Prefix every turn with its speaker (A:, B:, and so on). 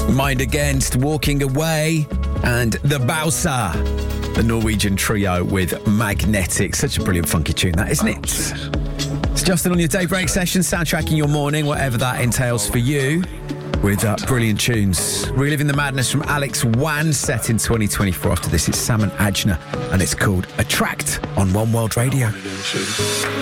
A: Mind Against, Walking Away, and The Bowser, the Norwegian trio with Magnetic. Such a brilliant funky tune, that, isn't it? It's Justin on your daybreak session, soundtracking your morning, whatever that entails for you, with brilliant tunes. Reliving the madness from Alex Wan, set in 2024. After this, it's Sam and Ajna, and it's called Attract on One World Radio.